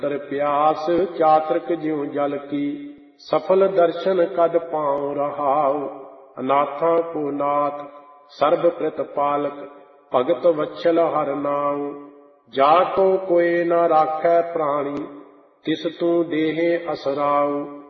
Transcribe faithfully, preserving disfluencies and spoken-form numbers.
तर प्यास चातृक ज्यों जल की, सफल दर्शन कद पाऊं रहाऊ। अनाथा को नाथ सर्ब प्रतिपालक, भगत वत्सल हर नाऊ। जाको कोई न राखै प्राणी, तिस तू देहे असराऊ।